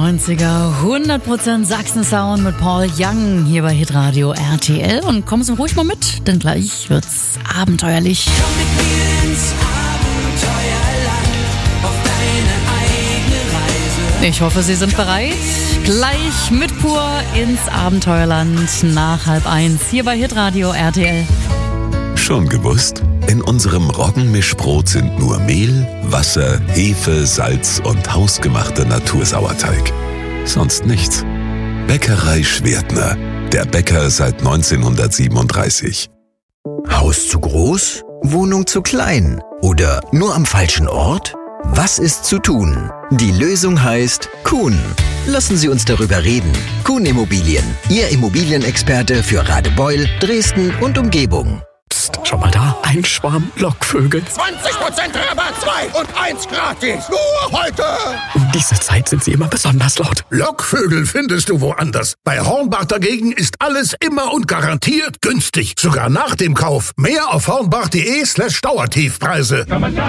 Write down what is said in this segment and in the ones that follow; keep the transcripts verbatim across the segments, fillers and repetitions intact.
neunziger, hundert Prozent Sachsen-Sound mit Paul Young hier bei Hitradio R T L. Und kommen Sie ruhig mal mit, denn gleich wird's abenteuerlich. Komm mit mir ins Abenteuerland, auf deine eigene Reise. Ich hoffe, Sie sind bereit. Gleich mit Pur ins Abenteuerland nach halb eins hier bei Hitradio R T L. Schon gewusst? In unserem Roggenmischbrot sind nur Mehl, Wasser, Hefe, Salz und hausgemachter Natursauerteig. Sonst nichts. Bäckerei Schwertner. Der Bäcker seit neunzehnhundertsiebenunddreißig. Haus zu groß? Wohnung zu klein? Oder nur am falschen Ort? Was ist zu tun? Die Lösung heißt Kuhn. Lassen Sie uns darüber reden. Kuhn Immobilien. Ihr Immobilienexperte für Radebeul, Dresden und Umgebung. Psst, schau mal da, ein Schwarm Lockvögel. zwanzig Prozent Rabatt, zwei und eins gratis. Nur heute. Um diese Zeit sind sie immer besonders laut. Lockvögel findest du woanders. Bei Hornbach dagegen ist alles immer und garantiert günstig. Sogar nach dem Kauf. Mehr auf hornbach.de slash Dauertiefpreise.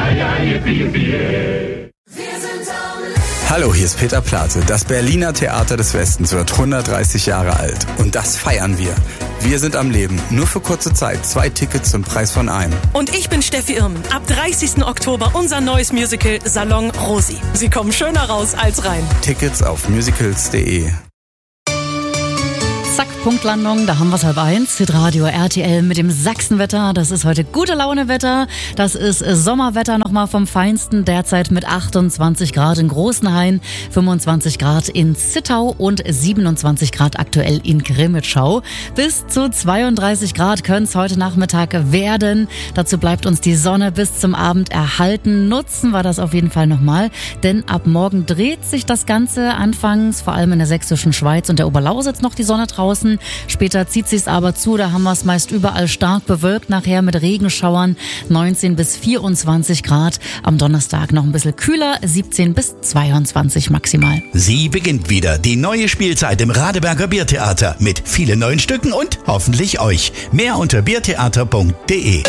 Hallo, hier ist Peter Plate. Das Berliner Theater des Westens wird hundertdreißig Jahre alt. Und das feiern wir. Wir sind am Leben. Nur für kurze Zeit. Zwei Tickets zum Preis von einem. Und ich bin Steffi Irmen. Ab dreißigsten Oktober unser neues Musical Salon Rosi. Sie kommen schöner raus als rein. Tickets auf musicals punkt de. Zack, Punktlandung, da haben wir es halb eins. Hitradio R T L mit dem Sachsenwetter. Das ist heute gute Laune-Wetter. Das ist Sommerwetter nochmal vom Feinsten. Derzeit mit achtundzwanzig Grad in Großenhain, fünfundzwanzig Grad in Zittau und siebenundzwanzig Grad aktuell in Grimmitschau. Bis zu zweiunddreißig Grad können es heute Nachmittag werden. Dazu bleibt uns die Sonne bis zum Abend erhalten. Nutzen wir das auf jeden Fall nochmal, denn ab morgen dreht sich das Ganze anfangs, vor allem in der sächsischen Schweiz und der Oberlausitz noch die Sonne draußen. Später zieht sich's aber zu, da haben wir es meist überall stark bewölkt, nachher mit Regenschauern, neunzehn bis vierundzwanzig Grad. Am Donnerstag noch ein bisschen kühler, siebzehn bis zweiundzwanzig maximal. Sie beginnt wieder, die neue Spielzeit im Radeberger Biertheater mit vielen neuen Stücken und hoffentlich euch. Mehr unter biertheater punkt de.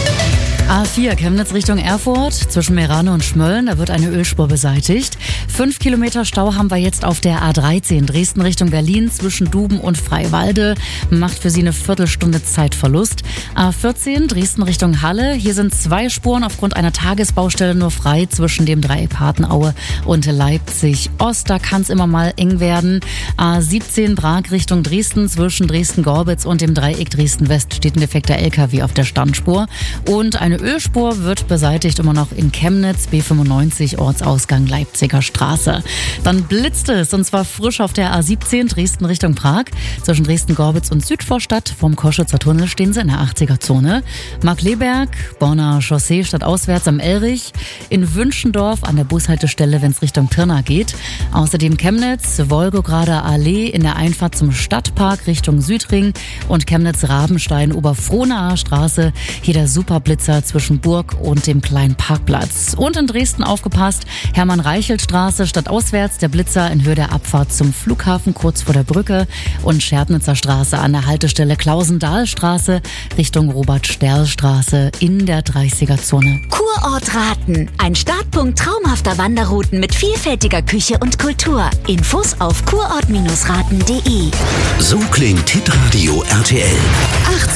A vier Chemnitz Richtung Erfurt, zwischen Meerane und Schmölln, da wird eine Ölspur beseitigt. Fünf Kilometer Stau haben wir jetzt auf der A dreizehn, Dresden Richtung Berlin, zwischen Duben und Freiwalde. Macht für Sie eine Viertelstunde Zeitverlust. A vierzehn, Dresden Richtung Halle, hier sind zwei Spuren aufgrund einer Tagesbaustelle nur frei zwischen dem Dreieck Patenaue und Leipzig Ost. Da kann es immer mal eng werden. A siebzehn, Prag Richtung Dresden, zwischen Dresden-Gorbitz und dem Dreieck Dresden-West steht ein defekter L K W auf der Standspur. Und eine Ölspur wird beseitigt immer noch in Chemnitz, B fünfundneunzig, Ortsausgang Leipziger Straße. Dann blitzt es, und zwar frisch auf der A siebzehn, Dresden Richtung Prag. Zwischen Dresden-Gorbitz und Südvorstadt vom Koschwitzer Tunnel stehen sie in der achtziger-Zone. Markleberg, Bonner Chaussee stadtauswärts am Elrich. In Wünschendorf an der Bushaltestelle, wenn es Richtung Pirna geht. Außerdem Chemnitz, Wolgograder Allee in der Einfahrt zum Stadtpark Richtung Südring. Und Chemnitz-Rabenstein, Oberfrohnaer Straße. Hier der Superblitzer zwischen Burg und dem kleinen Parkplatz. Und in Dresden aufgepasst, Hermann-Reichelt-Straße stadtauswärts, der Blitzer in Höhe der Abfahrt zum Flughafen kurz vor der Brücke und Scherdnitzer Straße an der Haltestelle Klausendahlstraße Richtung Robert-Sterl-Straße in der dreißiger-Zone. Kurort Raten, ein Startpunkt traumhafter Wanderrouten mit vielfältiger Küche und Kultur. Infos auf kurort Bindestrich raten punkt de. So klingt Hitradio R T L. achtzig